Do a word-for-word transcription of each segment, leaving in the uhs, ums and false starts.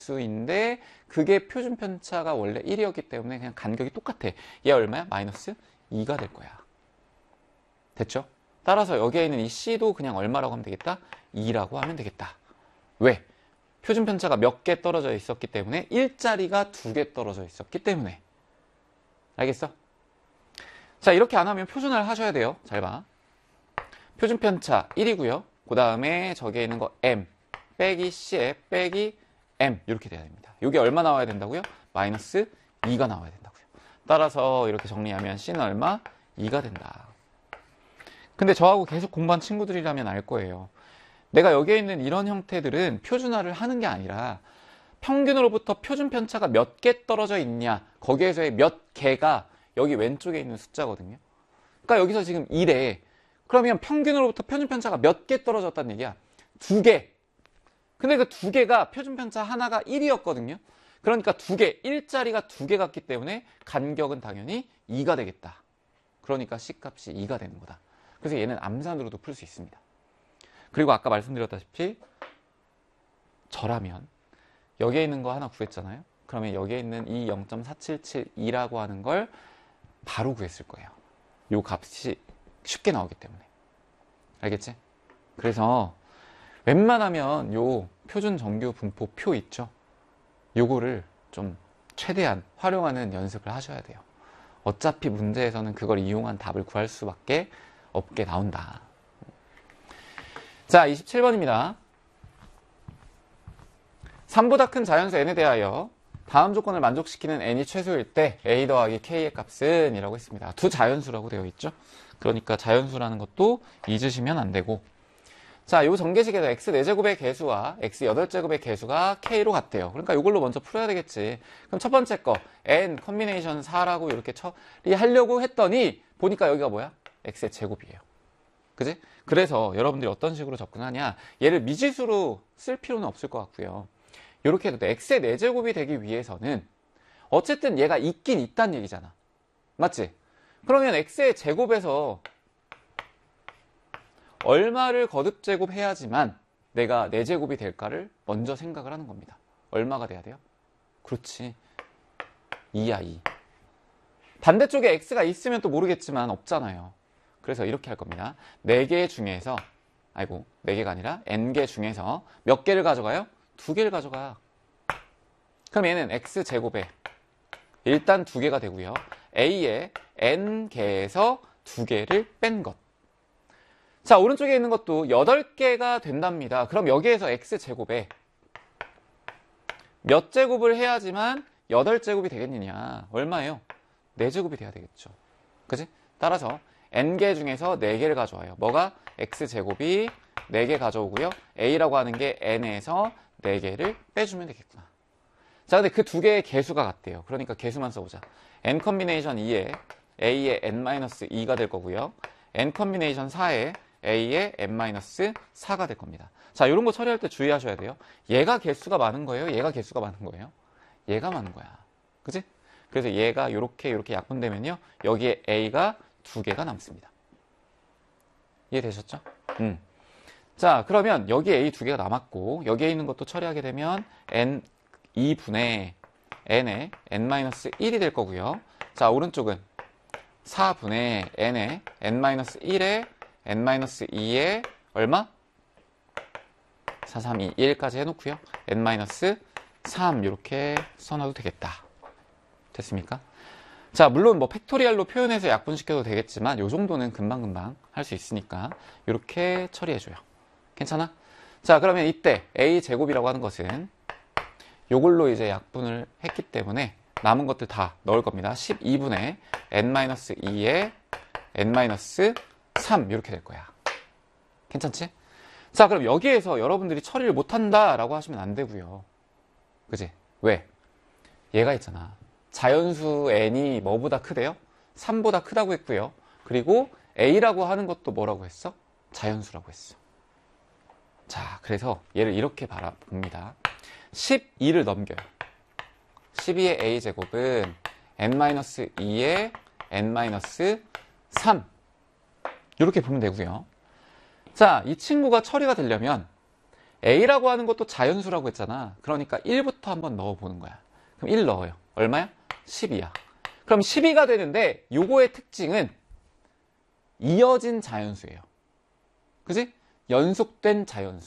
수인데 그게 표준 편차가 원래 일이었기 때문에 그냥 간격이 똑같아. 얘 얼마야? 마이너스 이가 될 거야. 됐죠? 따라서 여기에 있는 이 C도 그냥 얼마라고 하면 되겠다? 이라고 하면 되겠다. 왜? 표준 편차가 몇 개 떨어져 있었기 때문에 일자리가 두 개 떨어져 있었기 때문에. 알겠어? 자, 이렇게 안 하면 표준화를 하셔야 돼요. 잘 봐. 표준 편차 일이고요. 그 다음에 저기에 있는 거 M 빼기 C에 빼기 M 이렇게 돼야 됩니다. 이게 얼마 나와야 된다고요? 마이너스 이가 나와야 된다고요. 따라서 이렇게 정리하면 C는 얼마? 이가 된다. 근데 저하고 계속 공부한 친구들이라면 알 거예요. 내가 여기에 있는 이런 형태들은 표준화를 하는 게 아니라 평균으로부터 표준 편차가 몇 개 떨어져 있냐, 거기에서의 몇 개가 여기 왼쪽에 있는 숫자거든요. 그러니까 여기서 지금 이래. 그러면 평균으로부터 표준 편차가 몇 개 떨어졌다는 얘기야? 두 개. 근데 그 두 개가 표준 편차 하나가 일이었거든요. 그러니까 두 개, 일자리가 두 개 같기 때문에 간격은 당연히 이가 되겠다. 그러니까 C 값이 이가 되는 거다. 그래서 얘는 암산으로도 풀 수 있습니다. 그리고 아까 말씀드렸다시피 저라면 여기에 있는 거 하나 구했잖아요. 그러면 여기에 있는 이 영 점 사칠칠이라고 하는 걸 바로 구했을 거예요. 요 값이 쉽게 나오기 때문에. 알겠지? 그래서 웬만하면 요 표준 정규 분포 표 있죠? 요거를 좀 최대한 활용하는 연습을 하셔야 돼요. 어차피 문제에서는 그걸 이용한 답을 구할 수밖에 없게 나온다. 자, 이십칠 번입니다. 삼보다 큰 자연수 n에 대하여 다음 조건을 만족시키는 n이 최소일 때 a 더하기 k의 값은 이라고 했습니다. 두 자연수라고 되어 있죠. 그러니까 자연수라는 것도 잊으시면 안 되고, 자, 요 전개식에서 x 네 제곱의 개수와 x 여덟 제곱의 개수가 k로 같대요. 그러니까 이걸로 먼저 풀어야 되겠지. 그럼 첫 번째 거 n 컨비네이션 사라고 이렇게 처리하려고 했더니 보니까 여기가 뭐야? x의 제곱이에요. 그지? 그래서 여러분들이 어떤 식으로 접근하냐, 얘를 미지수로 쓸 필요는 없을 것 같고요. 이렇게 해도 돼. x의 네 제곱이 되기 위해서는 어쨌든 얘가 있긴 있단 얘기잖아. 맞지? 그러면 x의 제곱에서 얼마를 거듭 제곱해야지만 내가 네 제곱이 될까를 먼저 생각을 하는 겁니다. 얼마가 돼야 돼요? 그렇지. 이야, 이. 반대쪽에 x가 있으면 또 모르겠지만 없잖아요. 그래서 이렇게 할 겁니다. 네 개 중에서, 아이고, 네 개가 아니라 n개 중에서 몇 개를 가져가요? 두 개를 가져가. 그럼 얘는 x제곱에 일단 두 개가 되고요. a의 n개에서 두 개를 뺀 것. 자, 오른쪽에 있는 것도 여덟 개가 된답니다. 그럼 여기에서 x제곱에 몇 제곱을 해야지만 여덟 제곱이 되겠느냐? 얼마예요? 네 제곱이 돼야 되겠죠. 그지? 따라서 n개 중에서 네 개를 가져와요. 뭐가? x제곱이 네 개 가져오고요. a라고 하는 게 n에서 네 개를 빼주면 되겠구나. 자, 근데 그 두 개의 개수가 같대요. 그러니까 개수만 써보자. n 컨비네이션 이에 a의 n-이가 될 거고요. n 컨비네이션 사에 a의 n-사가 될 겁니다. 자, 이런 거 처리할 때 주의하셔야 돼요. 얘가 개수가 많은 거예요? 얘가 개수가 많은 거예요? 얘가 많은 거야. 그지? 그래서 얘가 이렇게 이렇게 약분되면요, 여기에 a가 두 개가 남습니다. 이해되셨죠? 음. 자, 그러면 여기에 a 두 개가 남았고, 여기에 있는 것도 처리하게 되면 n 이분의 n의 n-일이 될 거고요. 자, 오른쪽은 사분의 n의 n-일에 n-이에 얼마? 사, 삼, 이, 일까지 해놓고요. n-삼 이렇게 써놔도 되겠다. 됐습니까? 자, 물론 뭐 팩토리얼로 표현해서 약분시켜도 되겠지만 요 정도는 금방금방 할 수 있으니까 이렇게 처리해줘요. 괜찮아? 자, 그러면 이때 a제곱이라고 하는 것은 요걸로 이제 약분을 했기 때문에 남은 것들 다 넣을 겁니다. 십이분의 n-이에 n-삼 이렇게 될 거야. 괜찮지? 자, 그럼 여기에서 여러분들이 처리를 못한다 라고 하시면 안 되고요. 그지? 왜? 얘가 있잖아. 자연수 n이 뭐보다 크대요? 삼보다 크다고 했고요. 그리고 a라고 하는 것도 뭐라고 했어? 자연수라고 했어. 자, 그래서 얘를 이렇게 바라봅니다. 십이를 넘겨요. 십이의 a제곱은 n-이에 n-삼 이렇게 보면 되고요. 자, 이 친구가 처리가 되려면 A라고 하는 것도 자연수라고 했잖아. 그러니까 일부터 한번 넣어보는 거야. 그럼 일 넣어요. 얼마야? 십이야. 그럼 십이가 되는데 요거의 특징은 이어진 자연수예요. 그지? 연속된 자연수.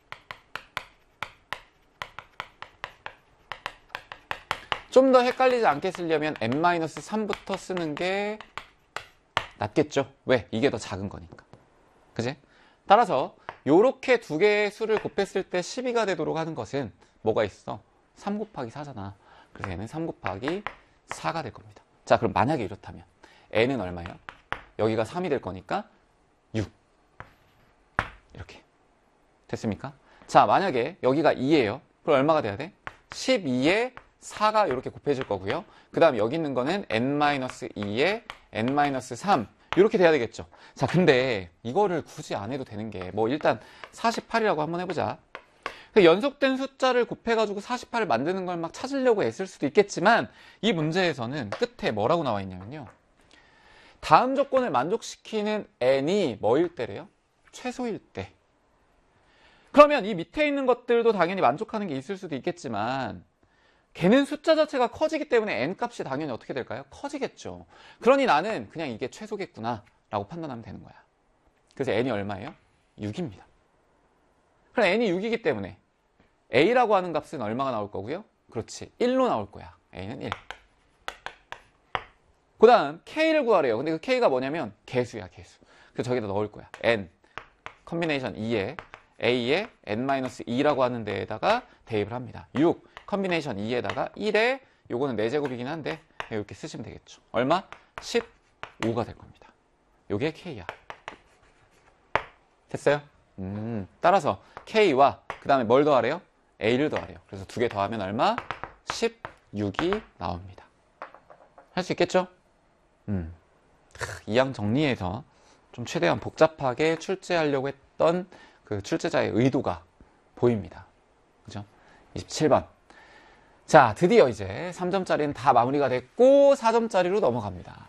좀 더 헷갈리지 않게 쓰려면 엔 마이너스 삼부터 쓰는 게 낫겠죠? 왜? 이게 더 작은 거니까. 그지? 따라서 요렇게 두 개의 수를 곱했을 때 십이가 되도록 하는 것은 뭐가 있어? 삼 곱하기 사잖아. 그래서 얘는 삼 곱하기 사가 될 겁니다. 자, 그럼 만약에 이렇다면 n은 얼마예요? 여기가 삼이 될 거니까 육. 이렇게. 됐습니까? 자, 만약에 여기가 이예요. 그럼 얼마가 돼야 돼? 십이에 사가 이렇게 곱해질 거고요. 그 다음 여기 있는 거는 엔 마이너스 이에 엔 마이너스 삼 이렇게 돼야 되겠죠. 자, 근데 이거를 굳이 안 해도 되는 게 뭐 일단 사십팔이라고 한번 해보자. 연속된 숫자를 곱해가지고 사십팔을 만드는 걸 막 찾으려고 애쓸 수도 있겠지만 이 문제에서는 끝에 뭐라고 나와 있냐면요. 다음 조건을 만족시키는 n이 뭐일 때래요? 최소일 때. 그러면 이 밑에 있는 것들도 당연히 만족하는 게 있을 수도 있겠지만 걔는 숫자 자체가 커지기 때문에 n 값이 당연히 어떻게 될까요? 커지겠죠. 그러니 나는 그냥 이게 최소겠구나 라고 판단하면 되는 거야. 그래서 n이 얼마예요? 육입니다. 그럼 n이 육이기 때문에 a라고 하는 값은 얼마가 나올 거고요? 그렇지, 일로 나올 거야. a는 일. 그 다음 k를 구하래요. 근데 그 k가 뭐냐면 개수야, 개수. 그래서 저기다 넣을 거야. n 컨비네이션 이에 a에 엔 마이너스 이라고 하는 데에다가 대입을 합니다. 육 컨비네이션 이에다가 일에 요거는 네 제곱이긴 한데 이렇게 쓰시면 되겠죠. 얼마? 십오가 될 겁니다. 요게 k야. 됐어요? 음, 따라서 k와 그 다음에 뭘 더하래요? a를 더하래요. 그래서 두 개 더하면 얼마? 십육이 나옵니다. 할 수 있겠죠? 음, 이항 정리해서 좀 최대한 복잡하게 출제하려고 했던 그 출제자의 의도가 보입니다. 그죠? 이십칠 번. 자, 드디어 이제 삼 점짜리는 다 마무리가 됐고 사 점짜리로 넘어갑니다.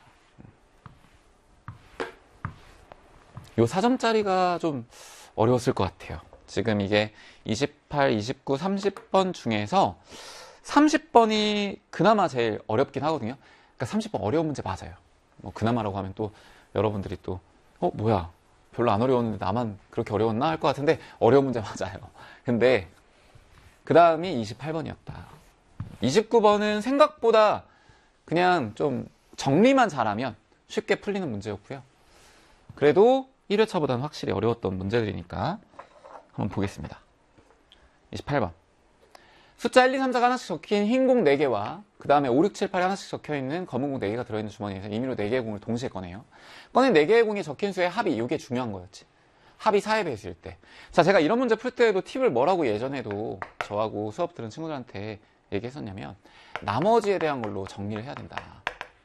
요 사 점짜리가 좀 어려웠을 것 같아요. 지금 이게 이십팔, 이십구, 삼십 번 중에서 삼십 번이 그나마 제일 어렵긴 하거든요. 그러니까 삼십 번 어려운 문제 맞아요. 뭐 그나마라고 하면 또 여러분들이 또 어 뭐야 별로 안 어려웠는데 나만 그렇게 어려웠나 할 것 같은데 어려운 문제 맞아요. 근데 그 다음이 이십팔 번이었다. 이십구 번은 생각보다 그냥 좀 정리만 잘하면 쉽게 풀리는 문제였고요. 그래도 일 회차보다는 확실히 어려웠던 문제들이니까 한번 보겠습니다. 이십팔 번. 숫자 일, 이, 삼, 사가 하나씩 적힌 흰 공 네 개와 그 다음에 오, 육, 칠, 팔이 하나씩 적혀있는 검은 공 네 개가 들어있는 주머니에서 임의로 네 개의 공을 동시에 꺼내요. 꺼낸 네 개의 공이 적힌 수의 합이, 이게 중요한 거였지. 합이 사의 배수일 때. 자, 제가 이런 문제 풀 때에도 팁을 뭐라고 예전에도 저하고 수업 들은 친구들한테 얘기했었냐면 나머지에 대한 걸로 정리를 해야 된다.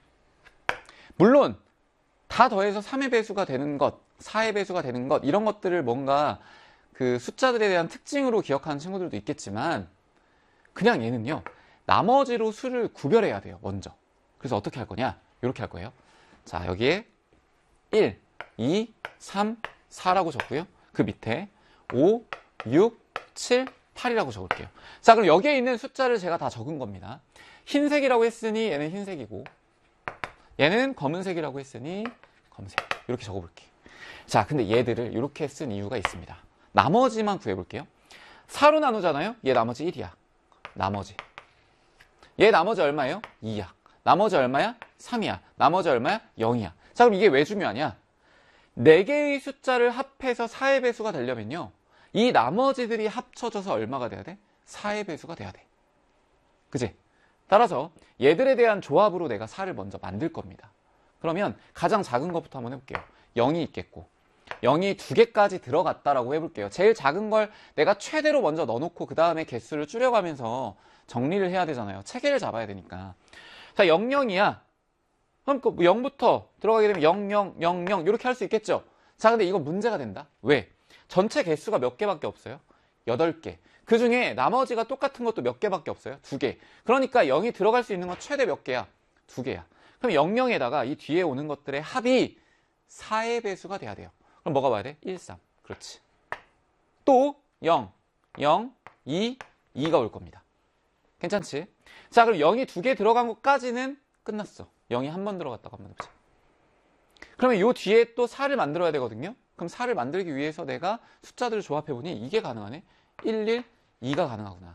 물론 다 더해서 삼의 배수가 되는 것, 사의 배수가 되는 것 이런 것들을 뭔가 그 숫자들에 대한 특징으로 기억하는 친구들도 있겠지만 그냥 얘는요 나머지로 수를 구별해야 돼요. 먼저. 그래서 어떻게 할 거냐, 이렇게 할 거예요. 자, 여기에 일, 이, 삼, 사라고 적고요. 그 밑에 오, 육, 칠, 팔이라고 적을게요. 자, 그럼 여기에 있는 숫자를 제가 다 적은 겁니다. 흰색이라고 했으니 얘는 흰색이고 얘는 검은색이라고 했으니 검은색. 이렇게 적어볼게요. 자, 근데 얘들을 이렇게 쓴 이유가 있습니다. 나머지만 구해볼게요. 사로 나누잖아요. 얘 나머지 일이야. 나머지. 얘 나머지 얼마예요? 이야. 나머지 얼마야? 삼이야. 나머지 얼마야? 영이야. 자, 그럼 이게 왜 중요하냐? 네 개의 숫자를 합해서 사의 배수가 되려면요. 이 나머지들이 합쳐져서 얼마가 돼야 돼? 사의 배수가 돼야 돼. 그치? 따라서 얘들에 대한 조합으로 내가 사를 먼저 만들 겁니다. 그러면 가장 작은 것부터 한번 해볼게요. 영이 있겠고 영이 두 개까지 들어갔다라고 해볼게요. 제일 작은 걸 내가 최대로 먼저 넣어놓고 그 다음에 개수를 줄여가면서 정리를 해야 되잖아요. 체계를 잡아야 되니까. 자, 영, 영이야. 그럼 그 영부터 들어가게 되면 영, 영, 영, 영 이렇게 할 수 있겠죠. 자, 근데 이거 문제가 된다. 왜? 전체 개수가 몇 개밖에 없어요? 여덟 개. 그 중에 나머지가 똑같은 것도 몇 개밖에 없어요? 두 개. 그러니까 영이 들어갈 수 있는 건 최대 몇 개야? 두 개야. 그럼 영, 영에다가 이 뒤에 오는 것들의 합이 사의 배수가 돼야 돼요. 그럼 뭐가 와야 돼? 일, 삼. 그렇지. 또 영, 영, 이, 이가 올 겁니다. 괜찮지? 자, 그럼 영이 두 개 들어간 것까지는 끝났어. 영이 한 번 들어갔다고 한번 해보자. 그러면 요 뒤에 또 사를 만들어야 되거든요. 그럼 사를 만들기 위해서 내가 숫자들을 조합해보니 이게 가능하네. 일, 일, 이가 가능하구나.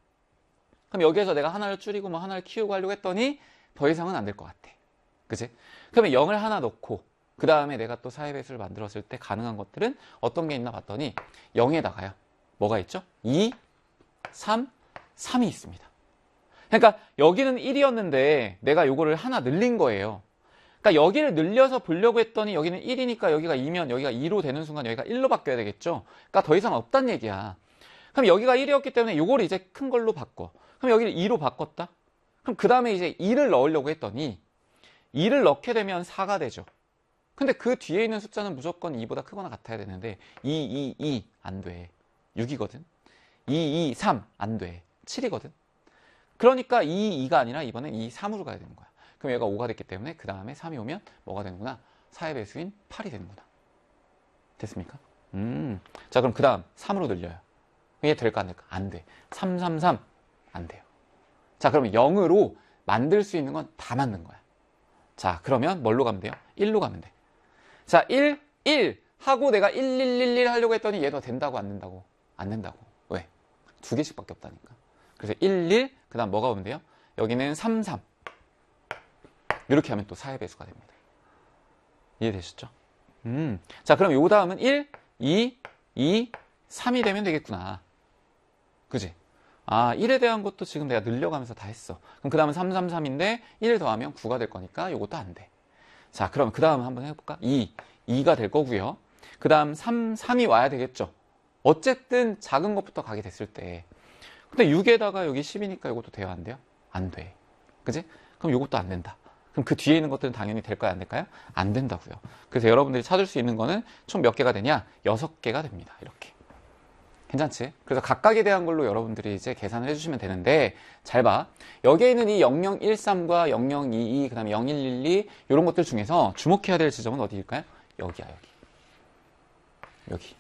그럼 여기에서 내가 하나를 줄이고 뭐 하나를 키우고 하려고 했더니 더 이상은 안 될 것 같아. 그치? 그러면 영을 하나 넣고 그 다음에 내가 또 사의 배수를 만들었을 때 가능한 것들은 어떤 게 있나 봤더니 영에다가요. 뭐가 있죠? 이, 삼, 삼이 있습니다. 그러니까 여기는 일이었는데 내가 요거를 하나 늘린 거예요. 그러니까 여기를 늘려서 보려고 했더니 여기는 일이니까 여기가 이면 여기가 이로 되는 순간 여기가 일로 바뀌어야 되겠죠. 그러니까 더 이상 없단 얘기야. 그럼 여기가 일이었기 때문에 요거를 이제 큰 걸로 바꿔. 그럼 여기를 이로 바꿨다. 그럼 그 다음에 이제 이를 넣으려고 했더니 이를 넣게 되면 사가 되죠. 근데 그 뒤에 있는 숫자는 무조건 이보다 크거나 같아야 되는데 이, 이, 이 안 돼. 육이거든. 이, 이, 삼 안 돼. 칠이거든. 그러니까 이, 이가 아니라 이번엔 이, 삼으로 가야 되는 거야. 그럼 얘가 오가 됐기 때문에 그 다음에 삼이 오면 뭐가 되는구나? 사의 배수인 팔이 되는구나. 됐습니까? 음. 자, 그럼 그 다음 삼으로 늘려요. 이게 될까 안 될까? 안 돼. 삼, 삼, 삼 안 돼요. 자, 그러면 영으로 만들 수 있는 건 다 만든 거야. 자, 그러면 뭘로 가면 돼요? 일로 가면 돼. 자, 일, 일 하고 내가 일, 일, 일, 일 하려고 했더니 얘도 된다고 안 된다고? 안 된다고. 왜? 두 개씩밖에 없다니까. 그래서 일, 일, 그 다음 뭐가 오면 돼요? 여기는 삼, 삼. 이렇게 하면 또 사의 배수가 됩니다. 이해되셨죠? 음. 자, 그럼 요 다음은 일, 이, 이, 삼이 되면 되겠구나. 그지? 아, 일에 대한 것도 지금 내가 늘려가면서 다 했어. 그럼 그 다음은 삼, 삼, 삼인데 일 더하면 구가 될 거니까 요것도 안 돼. 자, 그럼 그 다음 한번 해볼까? 이, 이가 될 거고요. 그 다음 삼, 삼이 와야 되겠죠. 어쨌든 작은 것부터 가게 됐을 때. 근데 육에다가 여기 십이니까 이것도 돼요? 안 돼요? 안 돼. 그지? 그럼 이것도 안 된다. 그럼 그 뒤에 있는 것들은 당연히 될까요? 안 될까요? 안 된다고요. 그래서 여러분들이 찾을 수 있는 거는 총 몇 개가 되냐? 여섯 개가 됩니다. 이렇게. 괜찮지? 그래서 각각에 대한 걸로 여러분들이 이제 계산을 해주시면 되는데, 잘 봐. 여기에 있는 이 영영일삼과 영영이이, 그 다음에 영일일이, 이런 것들 중에서 주목해야 될 지점은 어디일까요? 여기야, 여기. 여기.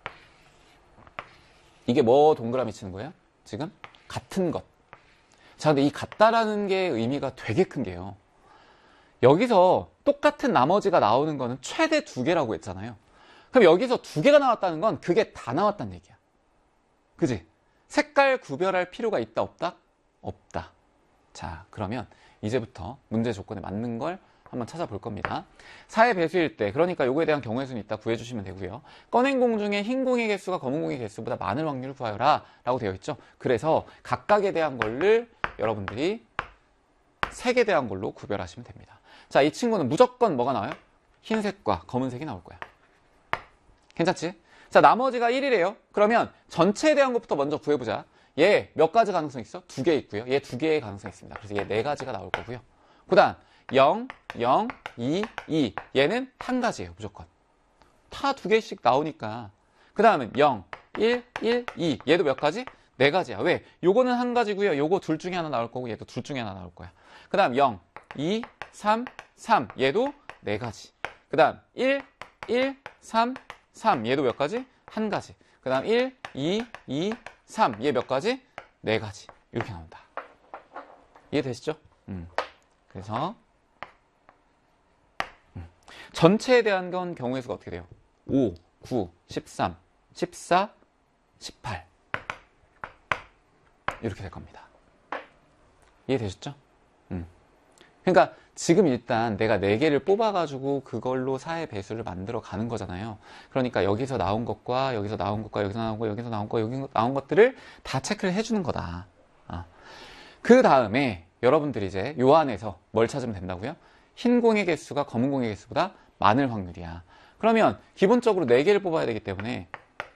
이게 뭐 동그라미 치는 거예요? 지금? 같은 것. 자, 근데 이 같다라는 게 의미가 되게 큰 게요. 여기서 똑같은 나머지가 나오는 거는 최대 두 개라고 했잖아요. 그럼 여기서 두 개가 나왔다는 건 그게 다 나왔다는 얘기야. 그지? 색깔 구별할 필요가 있다, 없다? 없다. 자, 그러면 이제부터 문제 조건에 맞는 걸 한번 찾아볼 겁니다. 사의 배수일 때, 그러니까 요거에 대한 경우의 수는 이따 구해주시면 되고요. 꺼낸 공 중에 흰 공의 개수가 검은 공의 개수보다 많을 확률을 구하여라 라고 되어 있죠. 그래서 각각에 대한 거를 여러분들이 색에 대한 걸로 구별하시면 됩니다. 자, 이 친구는 무조건 뭐가 나와요? 흰색과 검은색이 나올 거야. 괜찮지? 자, 나머지가 일이래요. 그러면 전체에 대한 것부터 먼저 구해보자. 얘 몇 가지 가능성 있어? 두 개 있고요. 얘 두 개의 가능성이 있습니다. 그래서 얘 네 가지가 나올 거고요. 그 다음 영, 영, 이, 이. 얘는 한 가지예요. 무조건. 다 두 개씩 나오니까. 그 다음은 영, 일, 일, 이. 얘도 몇 가지? 네 가지야. 왜? 요거는 한 가지고요. 요거 둘 중에 하나 나올 거고 얘도 둘 중에 하나 나올 거야. 그 다음 영, 이, 삼, 삼. 얘도 네 가지. 그 다음 일, 일, 삼, 삼. 얘도 몇 가지? 한 가지. 그 다음 일, 이, 이, 삼. 얘 몇 가지? 네 가지. 이렇게 나온다. 이해되시죠? 음. 그래서 음. 전체에 대한 건 경우의 수가 어떻게 돼요? 오, 구, 십삼, 십사, 십팔. 이렇게 될 겁니다. 이해되셨죠? 음. 그러니까 지금 일단 내가 네 개를 뽑아가지고 그걸로 사의 배수를 만들어 가는 거잖아요. 그러니까 여기서 나온 것과 여기서 나온 것과 여기서 나온 거, 여기서 나온 거, 여기서 나온 것들을 다 체크를 해주는 거다. 어. 그 다음에 여러분들이 이제 요 안에서 뭘 찾으면 된다고요? 흰 공의 개수가 검은 공의 개수보다 많을 확률이야. 그러면 기본적으로 네 개를 뽑아야 되기 때문에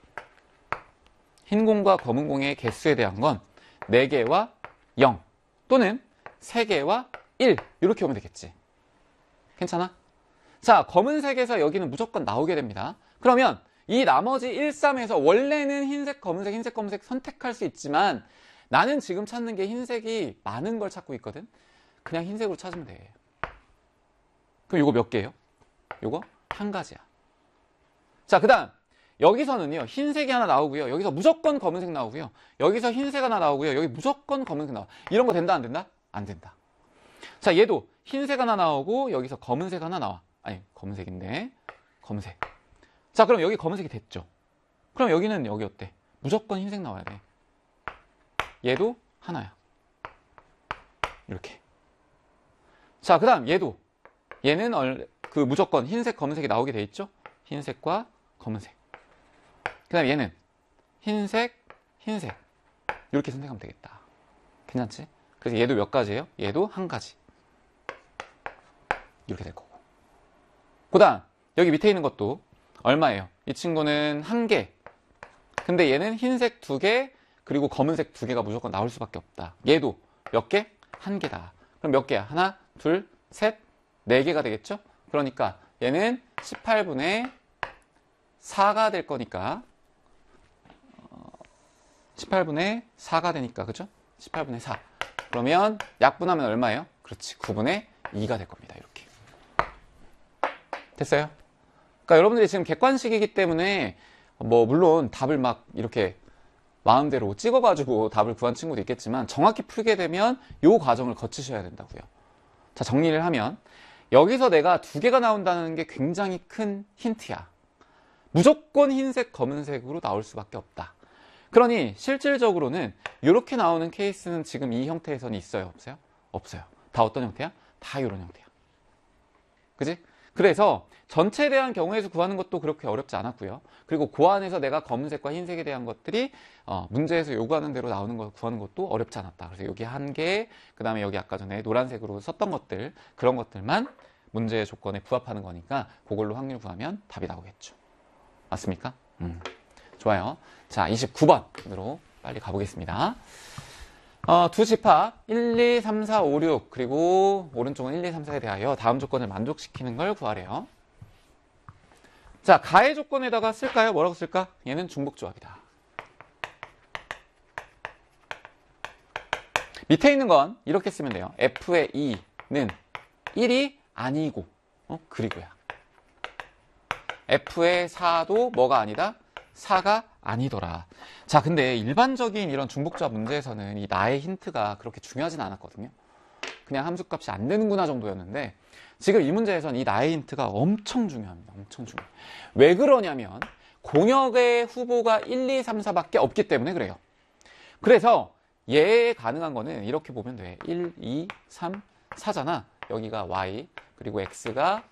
흰 공과 검은 공의 개수에 대한 건 네 개와 영 또는 세 개와 일 이렇게 오면 되겠지. 괜찮아? 자, 검은색에서 여기는 무조건 나오게 됩니다. 그러면 이 나머지 일, 삼에서 원래는 흰색, 검은색, 흰색, 검은색 선택할 수 있지만 나는 지금 찾는 게 흰색이 많은 걸 찾고 있거든. 그냥 흰색으로 찾으면 돼. 그럼 이거 몇 개예요? 이거 한 가지야. 자, 그 다음 여기서는요, 흰색이 하나 나오고요. 여기서 무조건 검은색 나오고요. 여기서 흰색 하나 나오고요. 여기 무조건 검은색 나와. 이런 거 된다, 안 된다? 안 된다. 자, 얘도 흰색 하나 나오고 여기서 검은색 하나 나와. 아니, 검은색인데. 검은색. 자, 그럼 여기 검은색이 됐죠. 그럼 여기는 여기 어때? 무조건 흰색 나와야 돼. 얘도 하나야. 이렇게. 자, 그 다음 얘도. 얘는 얼, 그 무조건 흰색, 검은색이 나오게 돼 있죠? 흰색과 검은색. 그 다음 얘는 흰색, 흰색. 이렇게 선택하면 되겠다. 괜찮지? 그래서 얘도 몇 가지예요? 얘도 한 가지. 이렇게 될 거고. 그 다음 여기 밑에 있는 것도 얼마예요? 이 친구는 한 개. 근데 얘는 흰색 두 개, 그리고 검은색 두 개가 무조건 나올 수밖에 없다. 얘도 몇 개? 한 개다. 그럼 몇 개야? 하나, 둘, 셋, 네 개가 되겠죠? 그러니까 얘는 십팔분의 사가 될 거니까 십팔분의 사가 되니까, 그죠? 십팔분의 사. 그러면 약분하면 얼마예요? 그렇지, 구분의 이가 될 겁니다. 이렇게. 됐어요? 그러니까 여러분들이 지금 객관식이기 때문에 뭐 물론 답을 막 이렇게 마음대로 찍어가지고 답을 구한 친구도 있겠지만 정확히 풀게 되면 이 과정을 거치셔야 된다고요. 자, 정리를 하면 여기서 내가 두 개가 나온다는 게 굉장히 큰 힌트야. 무조건 흰색, 검은색으로 나올 수밖에 없다. 그러니 실질적으로는 이렇게 나오는 케이스는 지금 이 형태에서는 있어요? 없어요? 없어요. 다 어떤 형태야? 다 이런 형태야. 그지? 그래서 전체에 대한 경우의 수 구하는 것도 그렇게 어렵지 않았고요. 그리고 그 안에서 내가 검은색과 흰색에 대한 것들이 어, 문제에서 요구하는 대로 나오는 거 구하는 것도 어렵지 않았다. 그래서 여기 한 개, 그 다음에 여기 아까 전에 노란색으로 썼던 것들, 그런 것들만 문제의 조건에 부합하는 거니까 그걸로 확률 구하면 답이 나오겠죠. 맞습니까? 음. 좋아요. 자, 이십구번으로 빨리 가보겠습니다. 어, 두 집합 일, 이, 삼, 사, 오, 육, 그리고 오른쪽은 일, 이, 삼, 사에 대하여 다음 조건을 만족시키는 걸 구하래요. 자, 가해 조건에다가 쓸까요? 뭐라고 쓸까? 얘는 중복조합이다. 밑에 있는 건 이렇게 쓰면 돼요. F의 이는 일이 아니고, 어? 그리고야. F의 사도 뭐가 아니다? 사가 아니더라. 자, 근데 일반적인 이런 중복조합 문제에서는 이 나의 힌트가 그렇게 중요하진 않았거든요. 그냥 함수값이 안 되는구나 정도였는데 지금 이 문제에서는 이 나의 힌트가 엄청 중요합니다. 엄청 중요해요. 왜 그러냐면 공역의 후보가 일, 이, 삼, 사밖에 없기 때문에 그래요. 그래서 얘 가능한 거는 이렇게 보면 돼. 일, 이, 삼, 사잖아. 여기가 Y, 그리고 X가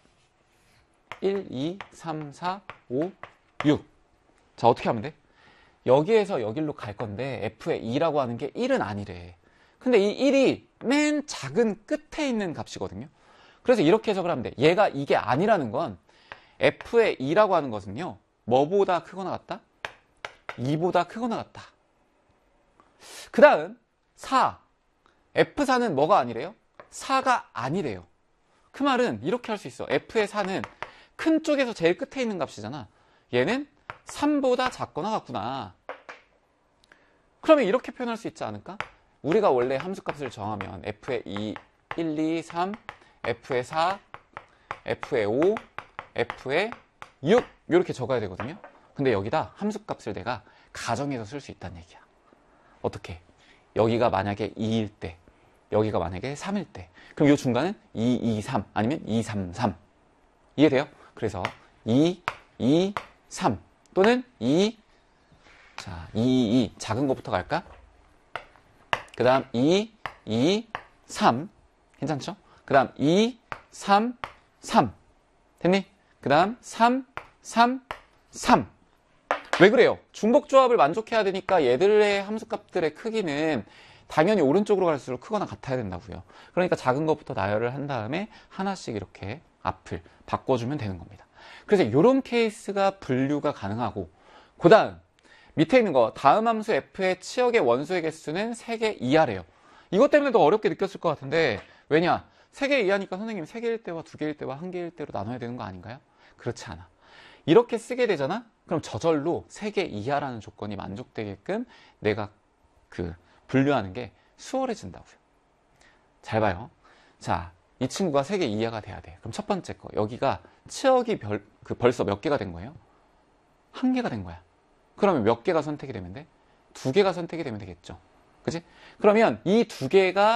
일, 이, 삼, 사, 오, 육. 자, 어떻게 하면 돼? 여기에서 여기로 갈 건데 F의 이라고 하는 게 일은 아니래. 근데 이 일이 맨 작은 끝에 있는 값이거든요. 그래서 이렇게 해석을 하면 돼. 얘가 이게 아니라는 건 F의 이라고 하는 것은요, 뭐보다 크거나 같다? 이보다 크거나 같다. 그 다음 사. 에프 사는 뭐가 아니래요? 사가 아니래요. 그 말은 이렇게 할 수 있어. F의 사는 큰 쪽에서 제일 끝에 있는 값이잖아. 얘는 삼보다 작거나 같구나. 그러면 이렇게 표현할 수 있지 않을까? 우리가 원래 함수값을 정하면 F의 이, 일, 이, 삼, F의 사, F의 오, F의 육 이렇게 적어야 되거든요. 근데 여기다 함수값을 내가 가정해서 쓸 수 있다는 얘기야. 어떻게? 여기가 만약에 이일 때, 여기가 만약에 삼일 때, 그럼 이 중간은 이, 이, 삼 아니면 이, 삼, 삼. 이해돼요? 그래서 이, 이, 삼 또는 이, 자, 이, 이, 작은 것부터 갈까? 그 다음 이, 이, 삼. 괜찮죠? 그 다음 이, 삼, 삼. 됐니? 그 다음 삼, 삼, 삼. 왜 그래요? 중복조합을 만족해야 되니까 얘들의 함수값들의 크기는 당연히 오른쪽으로 갈수록 크거나 같아야 된다고요. 그러니까 작은 것부터 나열을 한 다음에 하나씩 이렇게 앞을 바꿔주면 되는 겁니다. 그래서 이런 케이스가 분류가 가능하고, 그 다음 밑에 있는 거 다음 함수 f의 치역의 원소의 개수는 세 개 이하래요. 이것 때문에 더 어렵게 느꼈을 것 같은데, 왜냐? 세 개 이하니까 선생님 세 개일 때와 두 개일 때와 한 개일 때로 나눠야 되는 거 아닌가요? 그렇지 않아. 이렇게 쓰게 되잖아? 그럼 저절로 세 개 이하라는 조건이 만족되게끔 내가 그 분류하는 게 수월해진다고요. 잘 봐요. 자, 이 친구가 세 개 이하가 돼야 돼. 그럼 첫 번째 거, 여기가 치역이 별, 그 벌써 몇 개가 된 거예요? 한 개가 된 거야. 그러면 몇 개가 선택이 되면 돼? 두 개가 선택이 되면 되겠죠. 그지? 그러면 이 두 개가